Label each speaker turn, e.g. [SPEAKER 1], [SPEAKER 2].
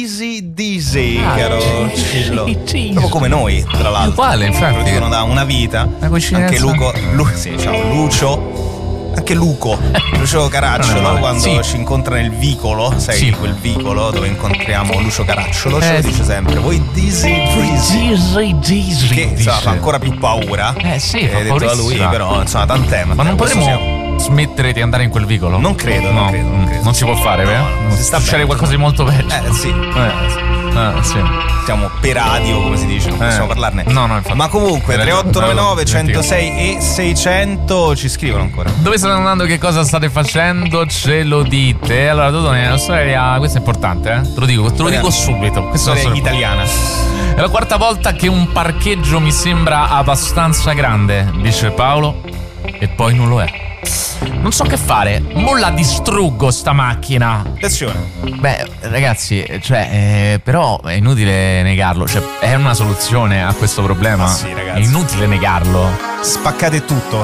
[SPEAKER 1] Dizzy, caro Cillo. Proprio come noi, tra l'altro.
[SPEAKER 2] Uguale, infatti.
[SPEAKER 1] Lo dicono da una vita. Anche Lucio Caracciolo, quando ci incontra nel vicolo, sai, quel vicolo dove incontriamo Lucio Caracciolo, ce lo dice sempre. Voi Dizzy. Che insomma fa ancora più paura.
[SPEAKER 2] Sì, fa
[SPEAKER 1] detto da lui, però insomma tant'è.
[SPEAKER 2] Ma non potremmo smettere di andare in quel vicolo?
[SPEAKER 1] Non credo.
[SPEAKER 2] Non si può fare,
[SPEAKER 1] non si sta
[SPEAKER 2] succede qualcosa di molto peggio.
[SPEAKER 1] Sì.
[SPEAKER 2] Sì.
[SPEAKER 1] Siamo per radio, come si dice, non possiamo parlarne.
[SPEAKER 2] No, infatti.
[SPEAKER 1] Ma comunque 3899 106 e 600 ci scrivono ancora.
[SPEAKER 2] Dove state andando? Che cosa state facendo? Ce lo dite. Allora, Dodone, la storia, questa è importante, te lo dico subito. Questa
[SPEAKER 1] storia italiana.
[SPEAKER 2] È la quarta volta che un parcheggio mi sembra abbastanza grande, dice Paolo, e poi non lo è. Non so che fare, mo la distruggo sta macchina.
[SPEAKER 1] Attenzione.
[SPEAKER 2] Beh, ragazzi, però è inutile negarlo. È una soluzione a questo problema.
[SPEAKER 1] Sì, ragazzi.
[SPEAKER 2] È inutile negarlo.
[SPEAKER 1] Spaccate tutto.